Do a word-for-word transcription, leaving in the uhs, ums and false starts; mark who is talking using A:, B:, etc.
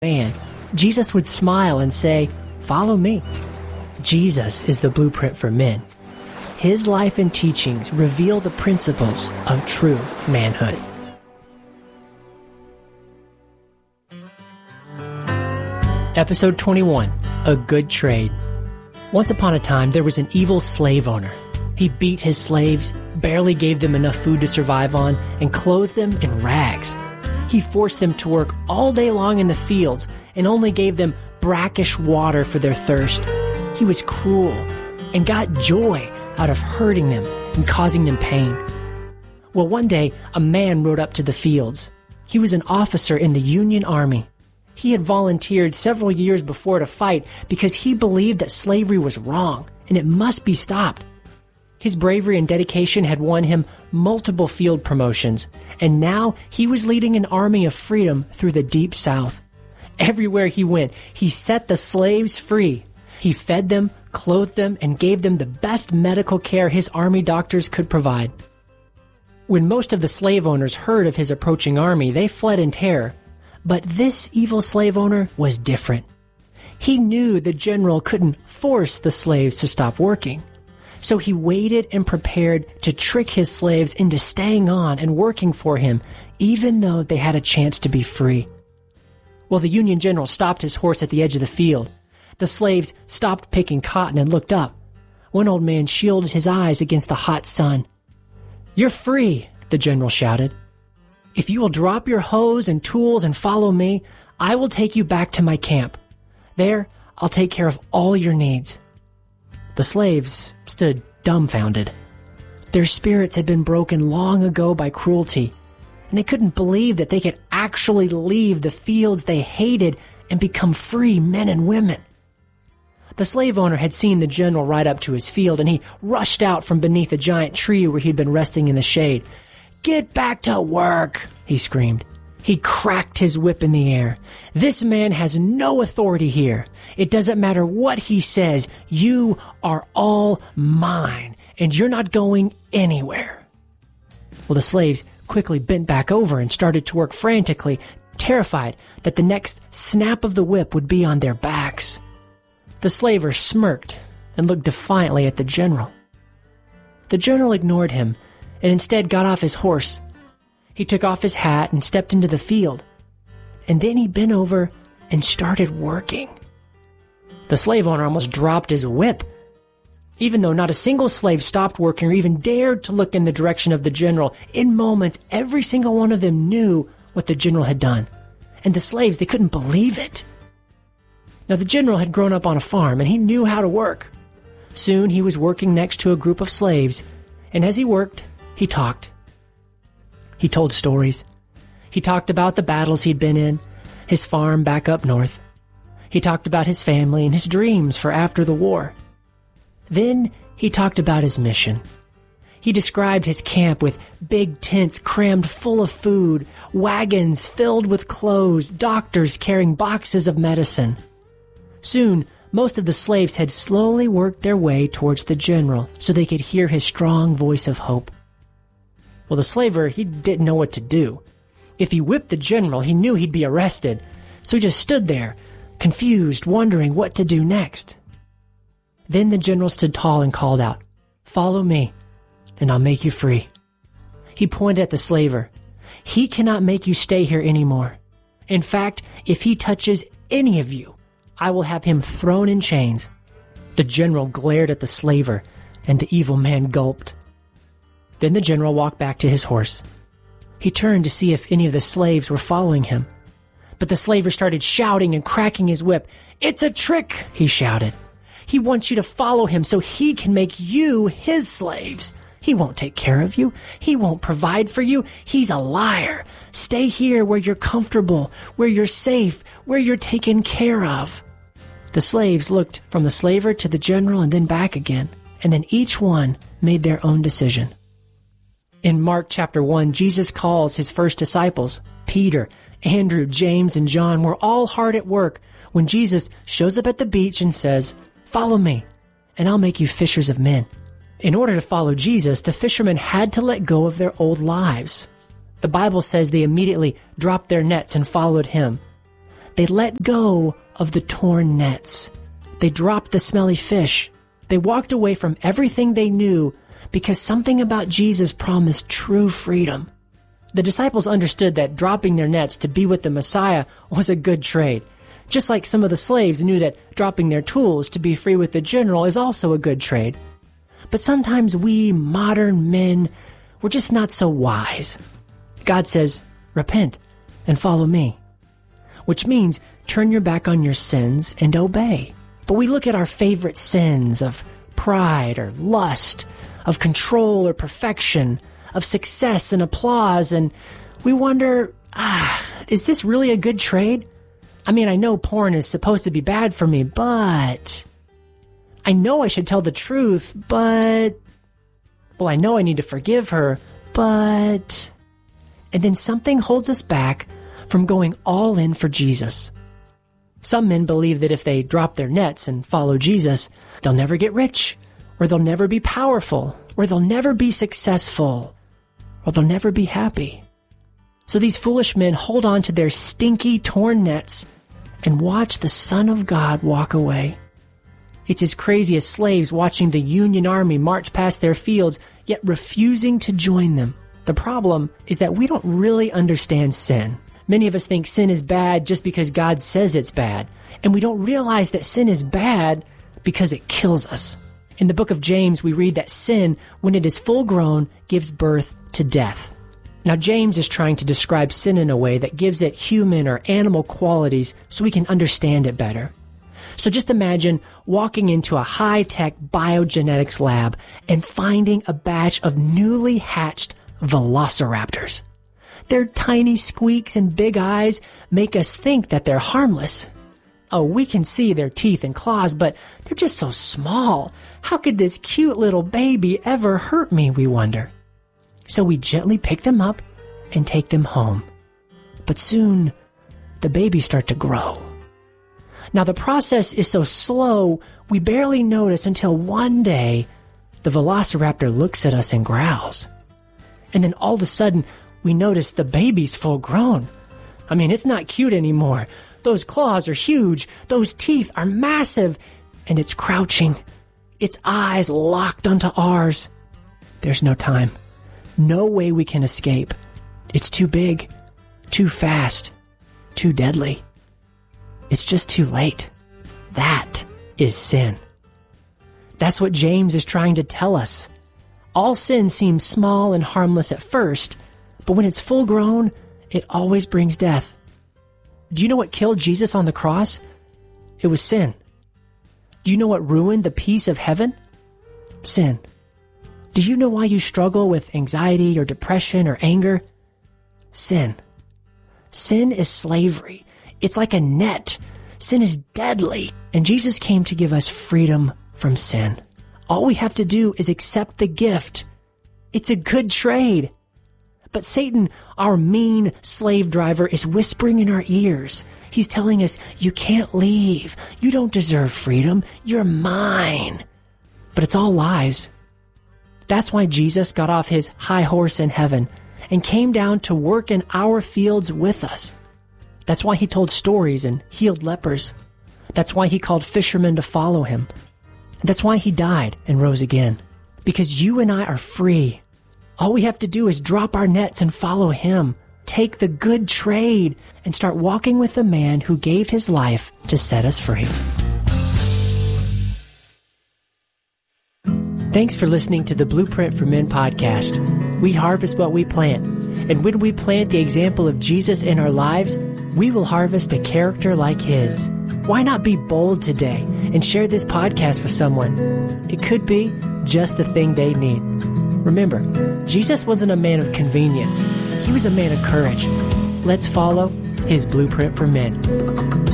A: man, Jesus would smile and say, "Follow me." Jesus is the blueprint for men. His life and teachings reveal the principles of true manhood. Episode twenty-one, A Good Trade. Once upon a time, there was an evil slave owner. He beat his slaves, barely gave them enough food to survive on, and clothed them in rags. He forced them to work all day long in the fields and only gave them brackish water for their thirst. He was cruel and got joy out of hurting them and causing them pain. Well, one day, a man rode up to the fields. He was an officer in the Union Army. He had volunteered several years before to fight because he believed that slavery was wrong and it must be stopped. His bravery and dedication had won him multiple field promotions, and now he was leading an army of freedom through the Deep South. Everywhere he went, he set the slaves free. He fed them, clothed them, and gave them the best medical care his army doctors could provide. When most of the slave owners heard of his approaching army, they fled in terror. But this evil slave owner was different. He knew the general couldn't force the slaves to stop working. So he waited and prepared to trick his slaves into staying on and working for him, even though they had a chance to be free. Well, the Union general stopped his horse at the edge of the field. The slaves stopped picking cotton and looked up. One old man shielded his eyes against the hot sun. "You're free," the general shouted. "If you will drop your hoes and tools and follow me, I will take you back to my camp. There, I'll take care of all your needs." The slaves stood dumbfounded. Their spirits had been broken long ago by cruelty, and they couldn't believe that they could actually leave the fields they hated and become free men and women. The slave owner had seen the general ride up to his field, and he rushed out from beneath a giant tree where he'd been resting in the shade. "Get back to work," he screamed. He cracked his whip in the air. "This man has no authority here. It doesn't matter what he says. You are all mine, and you're not going anywhere." Well, the slaves quickly bent back over and started to work frantically, terrified that the next snap of the whip would be on their backs. The slaver smirked and looked defiantly at the general. The general ignored him and instead got off his horse. He took off his hat and stepped into the field. And then he bent over and started working. The slave owner almost dropped his whip. Even though not a single slave stopped working or even dared to look in the direction of the general, in moments, every single one of them knew what the general had done. And the slaves, they couldn't believe it. Now, the general had grown up on a farm, and he knew how to work. Soon, he was working next to a group of slaves, and as he worked, he talked. He told stories. He talked about the battles he'd been in, his farm back up north. He talked about his family and his dreams for after the war. Then he talked about his mission. He described his camp with big tents crammed full of food, wagons filled with clothes, doctors carrying boxes of medicine. Soon, most of the slaves had slowly worked their way towards the general so they could hear his strong voice of hope. Well, the slaver, he didn't know what to do. If he whipped the general, he knew he'd be arrested. So he just stood there, confused, wondering what to do next. Then the general stood tall and called out, "Follow me, and I'll make you free." He pointed at the slaver. "He cannot make you stay here anymore. In fact, if he touches any of you, I will have him thrown in chains." The general glared at the slaver, and the evil man gulped. Then the general walked back to his horse. He turned to see if any of the slaves were following him. But the slaver started shouting and cracking his whip. "It's a trick," he shouted. "He wants you to follow him so he can make you his slaves. He won't take care of you. He won't provide for you. He's a liar. Stay here where you're comfortable, where you're safe, where you're taken care of." The slaves looked from the slaver to the general and then back again, and then each one made their own decision. In Mark chapter one, Jesus calls his first disciples. Peter, Andrew, James, and John were all hard at work when Jesus shows up at the beach and says, "Follow me, and I'll make you fishers of men." In order to follow Jesus, the fishermen had to let go of their old lives. The Bible says they immediately dropped their nets and followed him. They let go of the torn nets. They dropped the smelly fish. They walked away from everything they knew because something about Jesus promised true freedom. The disciples understood that dropping their nets to be with the Messiah was a good trade, just like some of the slaves knew that dropping their tools to be free with the general is also a good trade. But sometimes we modern men, we're just not so wise. God says, repent and follow me, which means turn your back on your sins and obey. But we look at our favorite sins of pride or lust, of control or perfection, of success and applause, and we wonder, ah, is this really a good trade? I mean, I know porn is supposed to be bad for me, but I know I should tell the truth, but, well, I know I need to forgive her, but, and then something holds us back from going all in for Jesus. Some men believe that if they drop their nets and follow Jesus, they'll never get rich, or they'll never be powerful, or they'll never be successful, or they'll never be happy. So these foolish men hold on to their stinky, torn nets and watch the Son of God walk away. It's as crazy as slaves watching the Union Army march past their fields, yet refusing to join them. The problem is that we don't really understand sin. Many of us think sin is bad just because God says it's bad, and we don't realize that sin is bad because it kills us. In the book of James, we read that sin, when it is full grown, gives birth to death. Now, James is trying to describe sin in a way that gives it human or animal qualities so we can understand it better. So just imagine walking into a high-tech biogenetics lab and finding a batch of newly hatched velociraptors. Their tiny squeaks and big eyes make us think that they're harmless. Oh, we can see their teeth and claws, but they're just so small. How could this cute little baby ever hurt me, we wonder. So we gently pick them up and take them home. But soon, the babies start to grow. Now, the process is so slow, we barely notice until one day, the velociraptor looks at us and growls. And then all of a sudden, we notice the baby's full grown. I mean, it's not cute anymore. Those claws are huge. Those teeth are massive. And it's crouching. Its eyes locked onto ours. There's no time. No way we can escape. It's too big, too fast, too deadly. It's just too late. That is sin. That's what James is trying to tell us. All sin seems small and harmless at first, but when it's full grown, it always brings death. Do you know what killed Jesus on the cross? It was sin. Do you know what ruined the peace of heaven? Sin. Do you know why you struggle with anxiety or depression or anger? Sin. Sin is slavery. It's like a net. Sin is deadly, and Jesus came to give us freedom from sin. All we have to do is accept the gift. It's a good trade. But Satan, our mean slave driver, is whispering in our ears. He's telling us, you can't leave. You don't deserve freedom. You're mine. But it's all lies. That's why Jesus got off his high horse in heaven and came down to work in our fields with us. That's why he told stories and healed lepers. That's why he called fishermen to follow him. And that's why he died and rose again. Because you and I are free. All we have to do is drop our nets and follow him. Take the good trade and start walking with the man who gave his life to set us free. Thanks for listening to the Blueprint for Men podcast. We harvest what we plant. And when we plant the example of Jesus in our lives, we will harvest a character like his. Why not be bold today and share this podcast with someone? It could be just the thing they need. Remember, Jesus wasn't a man of convenience. He was a man of courage. Let's follow his Blueprint for Men.